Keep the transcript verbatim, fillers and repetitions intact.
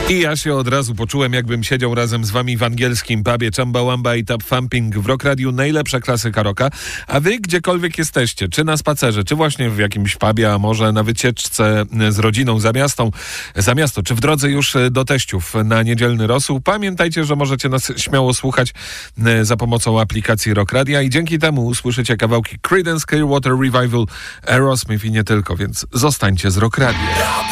I ja się od razu poczułem, jakbym siedział razem z wami w angielskim pubie Chumbawamba i Tap Thumping w Rock Radiu, najlepsza klasyka rocka. A wy gdziekolwiek jesteście, czy na spacerze, czy właśnie w jakimś pubie, a może na wycieczce z rodziną za miasto, za miasto, czy w drodze już do teściów na niedzielny rosół, pamiętajcie, że możecie nas śmiało słuchać za pomocą aplikacji Rock Radia i dzięki temu usłyszycie kawałki Creedence Clearwater Revival, Aerosmith i nie tylko, więc zostańcie z Rock Radia.